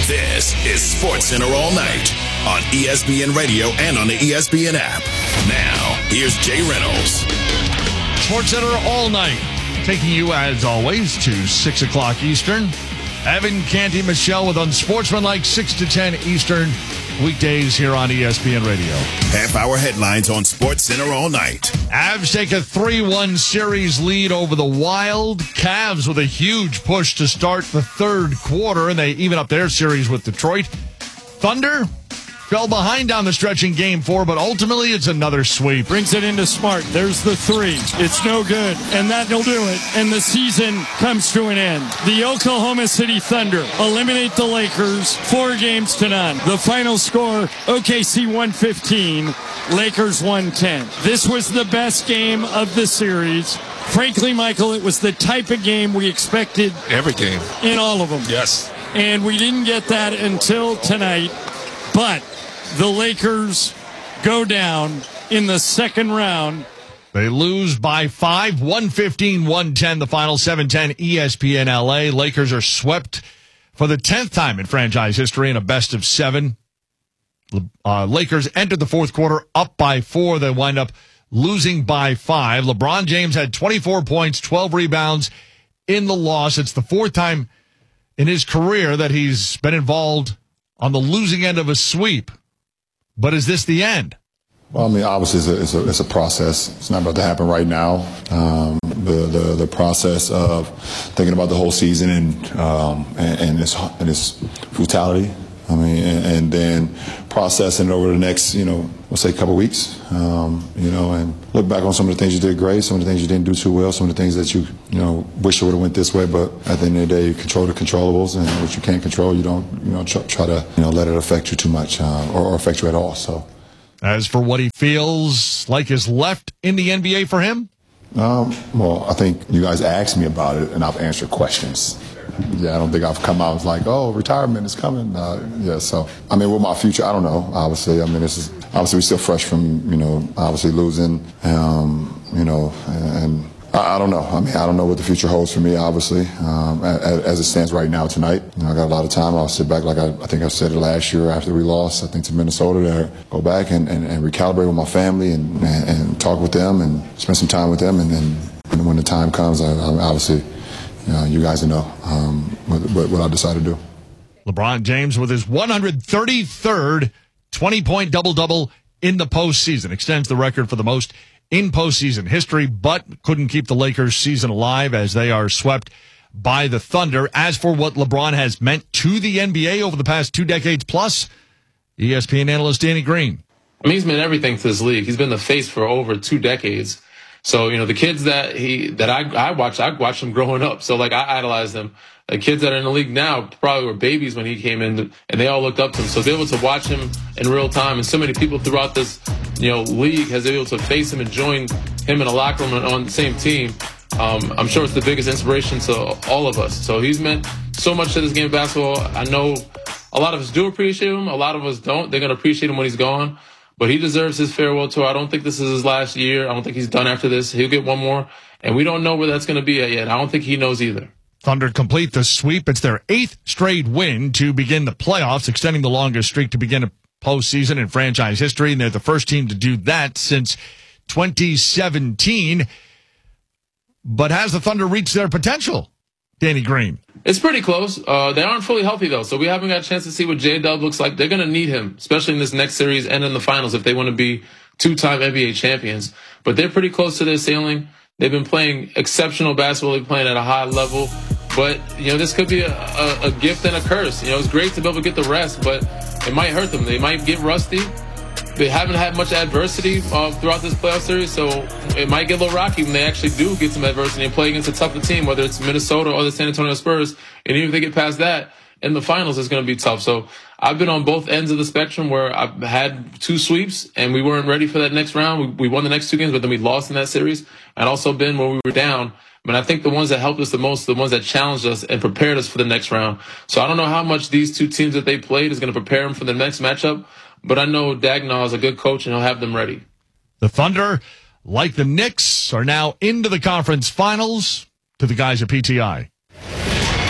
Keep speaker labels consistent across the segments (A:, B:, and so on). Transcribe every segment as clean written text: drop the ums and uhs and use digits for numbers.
A: This is SportsCenter All Night on ESPN Radio and on the ESPN app. Now, here's Jay Reynolds.
B: SportsCenter All Night, taking you, as always, to 6 o'clock Eastern. Evan, Canty, Michelle with Unsportsmanlike 6 to 10 Eastern, weekdays here on ESPN Radio.
A: Half-hour headlines on SportsCenter All Night.
B: Avs take a 3-1 series lead over the Wild. Cavs with a huge push to start the third quarter, and they even up their series with Detroit. Thunder fell behind down the stretch in Game 4, but ultimately it's another sweep.
C: Brings it into Smart. There's the three. It's no good, and that'll do it. And the season comes to an end. The Oklahoma City Thunder eliminate the Lakers 4-0. The final score, OKC 115, Lakers 110. This was the best game of the series. Frankly, Michael, it was the type of game we expected.
D: Every game.
C: In all of them.
D: Yes.
C: And we didn't get that until tonight. But the Lakers go down in the second round.
B: They lose by 5, 115-110, the final 7-10 ESPN LA. Lakers are swept for the 10th time in franchise history in a best of 7. Lakers entered the fourth quarter up by 4. They wind up losing by 5. LeBron James had 24 points, 12 rebounds in the loss. It's the fourth time in his career that he's been involved on the losing end of a sweep. But is this the end?
E: Well, I mean, obviously it's a process. It's not about to happen right now. The process of thinking about the whole season and its brutality. I mean, and then processing it over the next, let's say, couple weeks. And look back on some of the things you did great, some of the things you didn't do too well, some of the things that you wish it would have went this way. But at the end of the day, you control the controllables, and what you can't control, you don't try to let it affect you too much or affect you at all. So,
B: as for what he feels like is left in the NBA for him,
E: well, I think you guys asked me about it, and I've answered questions. Yeah, I don't think I've come out like, oh, retirement is coming. So, I mean, with my future, I don't know, obviously. I mean, obviously we're still fresh from, obviously losing, and I don't know. I mean, I don't know what the future holds for me, obviously, as it stands right now tonight. I got a lot of time. I'll sit back like I think I said it last year after we lost, I think, to Minnesota, to go back and recalibrate with my family and talk with them and spend some time with them. And then when the time comes, I obviously, you guys know what I decide to do.
B: LeBron James with his 133rd 20-point double-double in the postseason. Extends the record for the most in postseason history, but couldn't keep the Lakers season alive as they are swept by the Thunder. As for what LeBron has meant to the NBA over the past 2 decades plus, ESPN analyst Danny Green.
F: I mean, he's meant everything to this league. He's been the face for over 2 decades. So, the kids that I watched them growing up. So, I idolize them. The kids that are in the league now probably were babies when he came in, and they all looked up to him. So, to be able to watch him in real time, and so many people throughout this, league has been able to face him and join him in a locker room on the same team. I'm sure it's the biggest inspiration to all of us. So, he's meant so much to this game of basketball. I know a lot of us do appreciate him. A lot of us don't. They're going to appreciate him when he's gone. But he deserves his farewell tour. I don't think this is his last year. I don't think he's done after this. He'll get one more. And we don't know where that's going to be at yet. I don't think he knows either.
B: Thunder complete the sweep. It's their 8th straight win to begin the playoffs, extending the longest streak to begin a postseason in franchise history. And they're the first team to do that since 2017. But has the Thunder reached their potential, Danny Green?
F: It's pretty close. They aren't fully healthy, though, so we haven't got a chance to see what J-Dub looks like. They're going to need him, especially in this next series and in the finals if they want to be 2-time NBA champions. But they're pretty close to their ceiling. They've been playing exceptional basketball. They've been playing at a high level. But, this could be a gift and a curse. It's great to be able to get the rest, but it might hurt them. They might get rusty. They haven't had much adversity throughout this playoff series, so it might get a little rocky when they actually do get some adversity and play against a tougher team, whether it's Minnesota or the San Antonio Spurs. And even if they get past that, in the finals, it's going to be tough. So I've been on both ends of the spectrum where I've had 2 sweeps and we weren't ready for that next round. We won the next 2 games, but then we lost in that series. And also been where we were down. But I think the ones that helped us the most, the ones that challenged us and prepared us for the next round. So I don't know how much these 2 teams that they played is going to prepare them for the next matchup. But I know Dagnall is a good coach, and he'll have them ready.
B: The Thunder, like the Knicks, are now into the conference finals to the guys at PTI.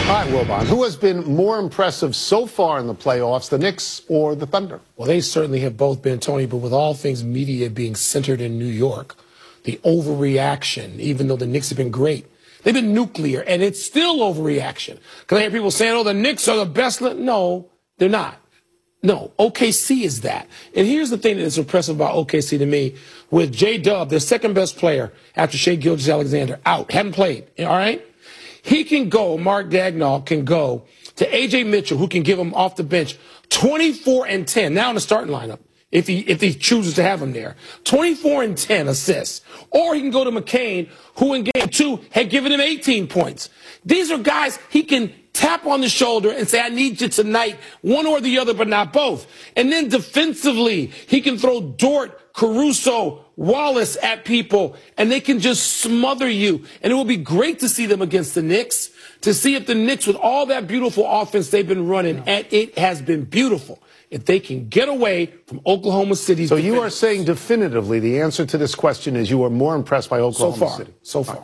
D: All right, Wilbon, who has been more impressive so far in the playoffs, the Knicks or the Thunder?
G: Well, they certainly have both been, Tony, but with all things media being centered in New York, the overreaction, even though the Knicks have been great, they've been nuclear, and it's still overreaction. Because I hear people saying, oh, the Knicks are the best. No, they're not. No, OKC is that. And here's the thing that is impressive about OKC to me. With J-Dub, their second best player after Shai Gilgeous-Alexander, out, hadn't played, all right? He can go, Mark Daigneault can go to A.J. Mitchell, who can give him off the bench 24 and 10, now in the starting lineup, if he chooses to have him there. 24 and 10 assists. Or he can go to McCain, who in game 2 had given him 18 points. These are guys he can tap on the shoulder and say, I need you tonight, one or the other, but not both. And then defensively, he can throw Dort, Caruso, Wallace at people, and they can just smother you. And it will be great to see them against the Knicks, to see if the Knicks, with all that beautiful offense they've been running, and it has been beautiful, if they can get away from Oklahoma City's
D: So
G: defense.
D: you are saying definitively the answer to this question is you are more impressed by Oklahoma City?
G: So far.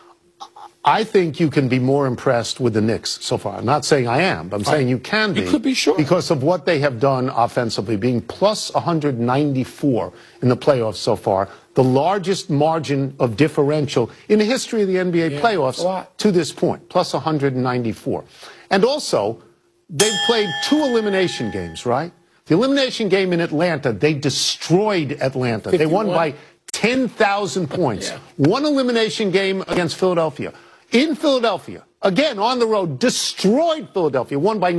D: I think you can be more impressed with the Knicks so far. I'm not saying I am, but I'm saying you can be.
G: You could be, sure.
D: Because of what they have done offensively, being plus 194 in the playoffs so far, the largest margin of differential in the history of the NBA playoffs to this point, plus 194. And also, they've played 2 elimination games, right? The elimination game in Atlanta, they destroyed Atlanta.
G: 51.
D: They won by 10,000 points.
G: Yeah.
D: 1 elimination game against Philadelphia. In Philadelphia, again, on the road, destroyed Philadelphia, won by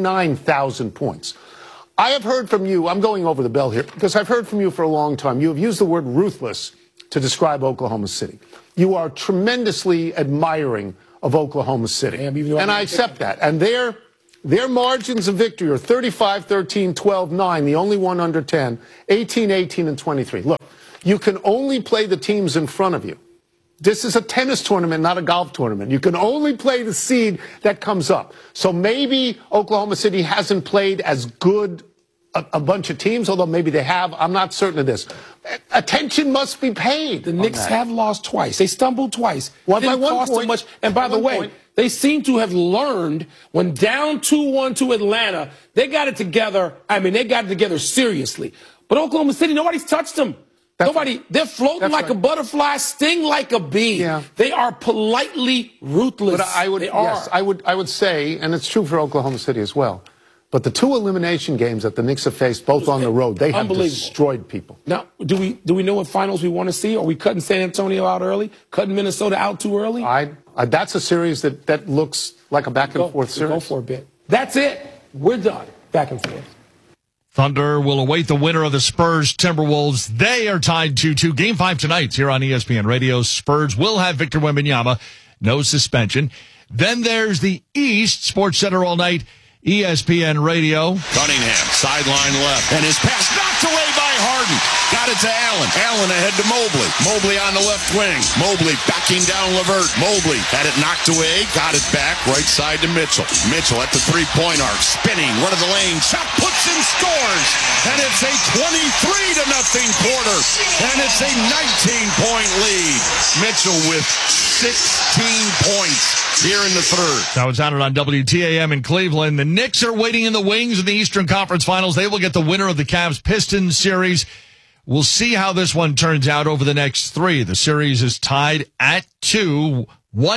D: 99,000 points. I have heard from you, I'm going over the bell here, because I've heard from you for a long time. You have used the word ruthless to describe Oklahoma City. You are tremendously admiring of Oklahoma City. And I accept that. And their margins of victory are 35-13, 12-9, the only one under 10, 18-18, and 23. Look, you can only play the teams in front of you. This is a tennis tournament, not a golf tournament. You can only play the seed that comes up. So maybe Oklahoma City hasn't played as good a bunch of teams, although maybe they have. I'm not certain of this. Attention must be paid.
G: The Knicks have lost twice. They stumbled twice.
D: By 1 point.
G: Much. And by the way, they seem to have learned when down 2-1 to Atlanta, they got it together. I mean, they got it together seriously. But Oklahoma City, nobody's touched them. They're floating like a butterfly, sting like a bee.
D: Yeah.
G: They are politely ruthless.
D: But I would say, and it's true for Oklahoma City as well, but the 2 elimination games that the Knicks have faced, both on the road, they have destroyed people.
G: Now, do we know what finals we want to see? Are we cutting San Antonio out early? Cutting Minnesota out too early?
D: That's a series that looks like a back-and-forth series.
G: Go for a bit. That's it. We're done. Back and forth.
B: Thunder will await the winner of the Spurs-Timberwolves. They are tied 2-2. Game 5 tonight here on ESPN Radio. Spurs will have Victor Wembanyama. No suspension. Then there's the East. Sports Center all night. ESPN Radio.
A: Cunningham, sideline left, and his pass knocked away by Harden. Got it to Allen. Allen ahead to Mobley. Mobley on the left wing. Mobley backing down LeVert. Mobley had it knocked away, got it back, right side to Mitchell. Mitchell at the three-point arc, spinning, one of the lanes, shot puts in, scores, and it's a 23-0 quarter, and it's a 19-point lead. Mitchell with 16 points here in the third.
B: That was sounded on WTAM in Cleveland. The Knicks are waiting in the wings in the Eastern Conference Finals. They will get the winner of the Cavs-Pistons series. We'll see how this one turns out over the next 3. The series is tied at 2,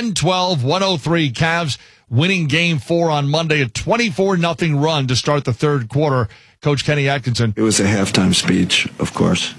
B: 112-103. Cavs winning Game 4 on Monday, a 24-0 run to start the third quarter. Coach Kenny Atkinson.
H: It was a halftime speech, of course.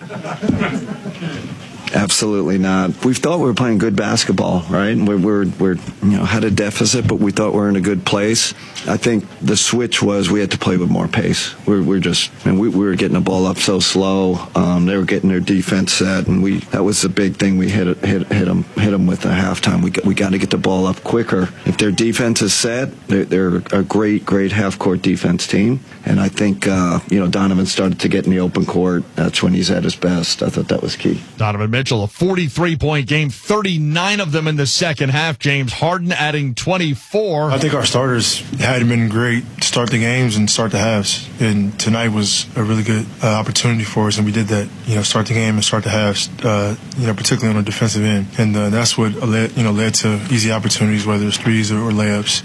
H: Absolutely not. We thought we were playing good basketball, right? We're had a deficit, but we thought we were in a good place. I think the switch was we had to play with more pace. We were getting the ball up so slow. They were getting their defense set, and that was the big thing. We hit them with at halftime. We got to get the ball up quicker. If their defense is set, they're a great half-court defense team. And I think Donovan started to get in the open court. That's when he's at his best. I thought that was key.
B: Donovan Mitchell, a 43-point game, 39 of them in the second half. James Harden adding 24.
I: I think our starters had been great to start the games and start the halves. And tonight was a really good opportunity for us, and we did that. Start the game and start the halves. Particularly on the defensive end, and that's what led to easy opportunities, whether it's threes or layups.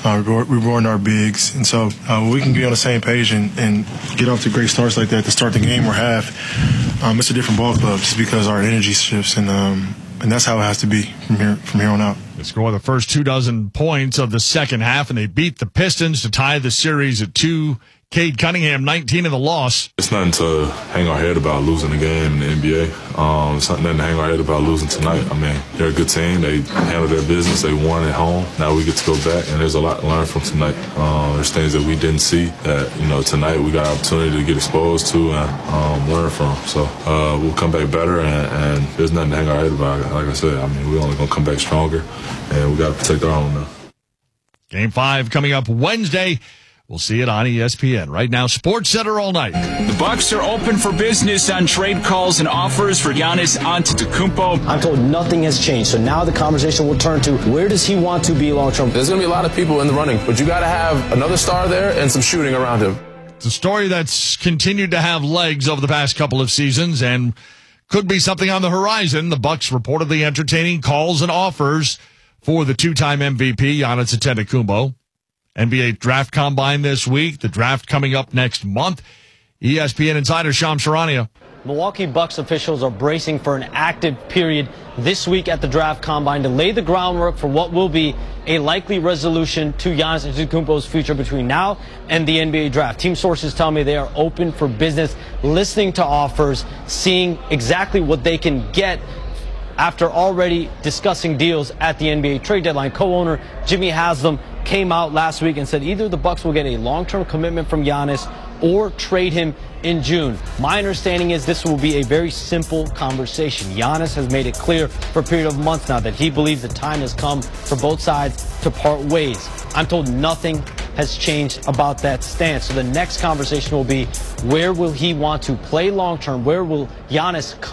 I: rewarding our bigs. And so we can be on the same page and get off to great starts like that to start the game or half. It's a different ball club just because our energy shifts, and that's how it has to be from here on out.
B: They score the first 24 points of the second half, and they beat the Pistons to tie the series at 2. Cade Cunningham, 19 in the loss.
J: It's nothing to hang our head about losing the game in the NBA. It's nothing to hang our head about losing tonight. I mean, they're a good team. They handle their business. They won at home. Now we get to go back, and there's a lot to learn from tonight. There's things that we didn't see that, tonight we got an opportunity to get exposed to and learn from. So we'll come back better, and there's nothing to hang our head about. Like I said, I mean, we're only going to come back stronger, and we got to protect our own now.
B: Game 5 coming up Wednesday. We'll see it on ESPN. Right now, Sports Center all night.
K: The Bucks are open for business on trade calls and offers for Giannis Antetokounmpo.
L: I'm told nothing has changed, so now the conversation will turn to where does he want to be long-term?
F: There's going to be a lot of people in the running, but you got to have another star there and some shooting around him.
B: It's a story that's continued to have legs over the past couple of seasons and could be something on the horizon. The Bucks reportedly entertaining calls and offers for the two-time MVP, Giannis Antetokounmpo. NBA Draft Combine this week. The draft coming up next month. ESPN insider Shams Charania.
L: Milwaukee Bucks officials are bracing for an active period this week at the Draft Combine to lay the groundwork for what will be a likely resolution to Giannis Antetokounmpo's future between now and the NBA Draft. Team sources tell me they are open for business, listening to offers, seeing exactly what they can get after already discussing deals at the NBA trade deadline. Co-owner Jimmy Haslam came out last week and said either the Bucks will get a long-term commitment from Giannis or trade him in June. My understanding is this will be a very simple conversation. Giannis has made it clear for a period of months now that he believes the time has come for both sides to part ways. I'm told nothing has changed about that stance. So the next conversation will be, where will he want to play long-term? Where will Giannis